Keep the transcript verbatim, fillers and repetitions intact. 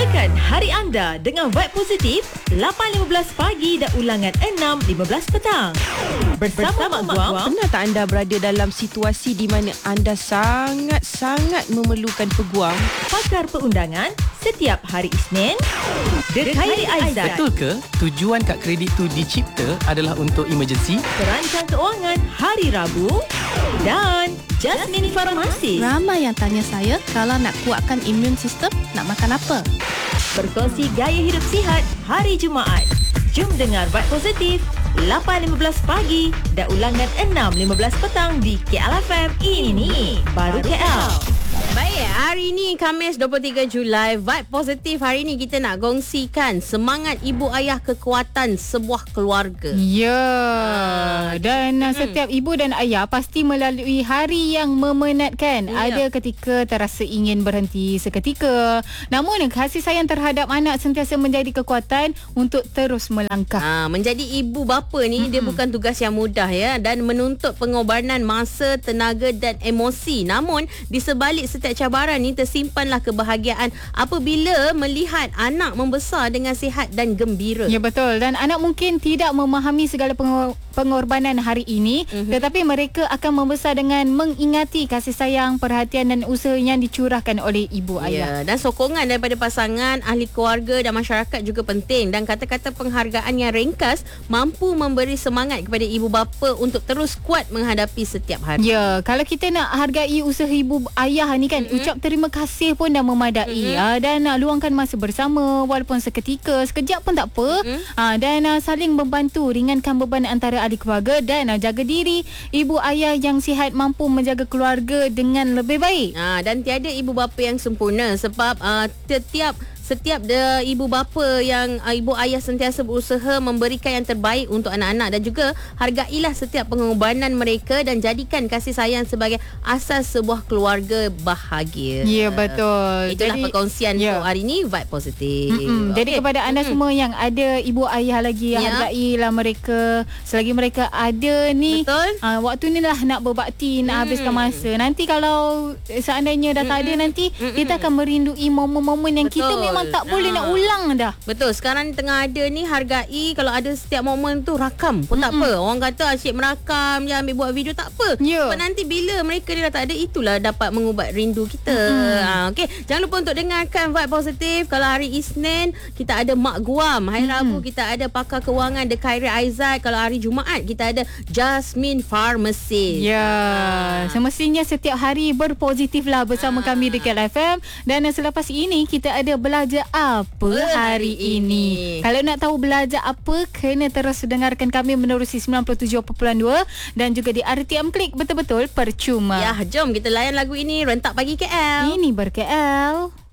Mulakan hari anda dengan vibe positif lapan lima belas pagi dan ulangan enam lima belas petang. Bersama, Bersama Mak Guam. Pernah tak anda berada dalam situasi di mana anda sangat-sangat memerlukan peguam? Pakar perundangan setiap hari Isnin. The Khairi Aizat. Betul ke tujuan kad kredit tu dicipta adalah untuk emergency? Perancang keuangan hari Rabu. Dan Jasmine Farmasi. Ramai yang tanya saya, kalau nak kuatkan imun sistem, nak makan apa? Berkongsi gaya hidup sihat hari Jumaat. Jom dengar Vibe Positif lapan lima belas pagi dan ulangan enam lima belas petang di K L F M. Ini baru K L. Baik, hari ini Khamis dua puluh tiga Julai, Vibe Positif hari ini kita nak kongsikan semangat ibu ayah kekuatan sebuah keluarga. Ya, dan hmm. setiap ibu dan ayah pasti melalui hari yang memenatkan. Ya. Ada ketika terasa ingin berhenti seketika. Namun kasih sayang terhadap anak sentiasa menjadi kekuatan untuk terus melangkah. Ha, menjadi ibu bapa ni hmm. dia bukan tugas yang mudah ya, dan menuntut pengorbanan masa, tenaga dan emosi. Namun di sebalik setiap cabaran ni tersimpanlah kebahagiaan apabila melihat anak membesar dengan sihat dan gembira. Ya, betul. Dan anak mungkin tidak memahami segala pengor- pengorbanan hari ini, mm-hmm. tetapi mereka akan membesar dengan mengingati kasih sayang, perhatian dan usaha yang dicurahkan oleh ibu ayah. Ya, dan sokongan daripada pasangan, ahli keluarga dan masyarakat juga penting, dan kata-kata penghargaan yang ringkas mampu memberi semangat kepada ibu bapa untuk terus kuat menghadapi setiap hari. Ya, kalau kita nak hargai usaha ibu ayah ni kan, mm-hmm. ucap terima kasih pun dah memadai, mm-hmm. uh, dan uh, luangkan masa bersama walaupun seketika, sekejap pun tak apa, mm-hmm. uh, dan uh, saling membantu ringankan beban antara ahli keluarga, dan uh, jaga diri. Ibu ayah yang sihat mampu menjaga keluarga dengan lebih baik. Ha, dan tiada ibu bapa yang sempurna, sebab uh, setiap Setiap de, ibu bapa yang uh, ibu ayah sentiasa berusaha memberikan yang terbaik untuk anak-anak, dan juga hargailah setiap pengorbanan mereka dan jadikan kasih sayang sebagai asas sebuah keluarga bahagia. Ya, betul. Itulah Jadi, perkongsian ya. untuk hari ini, Vibe Positif. Okay. Jadi kepada anda mm-hmm. semua yang ada ibu ayah lagi, ya. hargailah mereka selagi mereka ada ni. Betul. Uh, waktu ni lah nak berbakti, nak mm. habiskan masa. Nanti kalau seandainya dah tak ada, nanti mm-hmm. kita akan merindui momen-momen yang Betul. kita memang tak boleh ha. nak ulang dah. Betul. Sekarang ni tengah ada ni, hargai. Kalau ada setiap momen tu, rakam pun mm-hmm. tak apa. Orang kata asyik merakam je, ambil buat video, tak apa. Yeah. Sebab nanti bila mereka ni dah tak ada, itulah dapat mengubat rindu kita. Mm-hmm. ha, okay. Jangan lupa untuk dengarkan Vibe Positif. Kalau hari Isnin kita ada Mak Guam, hari mm-hmm. Rabu kita ada pakar kewangan The Khairi Aizat. Kalau hari Jumaat kita ada Jasmine Farmasi. Ya, yeah. ha. semestinya setiap hari berpositif lah bersama ha. kami di K L F M. Dan selepas ini kita ada belajar apa hari ini. Kalau nak tahu belajar apa, kena terus dengarkan kami menerusi sembilan puluh tujuh perpuluhan dua dan juga di R T M Klik, betul-betul percuma. Ya, jom kita layan lagu ini, Rentak Pagi K L. Ini ber-K L.